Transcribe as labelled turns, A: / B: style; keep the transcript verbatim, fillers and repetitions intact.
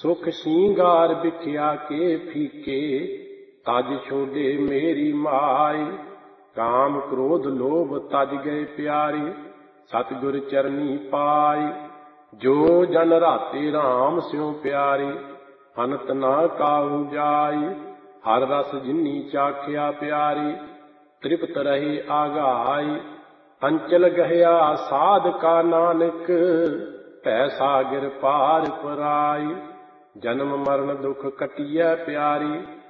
A: सुख श्रृंगार बिख्या के फीके, तज छोड़े मेरी माई। काम क्रोध लोभ तज गए प्यारे, सतगुर चरनी पाई। जो जन राते राम स्यों प्यारे, अनत ना काहू जाई। हर रस जिन्नी चाख्या प्यारे, तृप्त रहे आगाई। अंचल गहया साध का नानक, भै सागर पार पराई। जन्म मरण दुख कटिया प्यारी,